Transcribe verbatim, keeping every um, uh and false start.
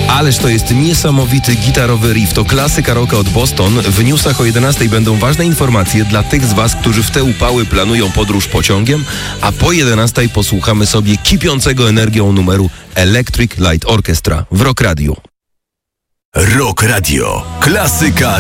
Ależ to jest niesamowity gitarowy riff. To klasyka rocka od Boston. W newsach o jedenastej będą ważne informacje dla tych z Was, którzy w te upały planują podróż pociągiem, a po jedenastej posłuchamy sobie kipiącego energią numeru Electric Light Orchestra w Rock Radio. Rock Radio. Klasyka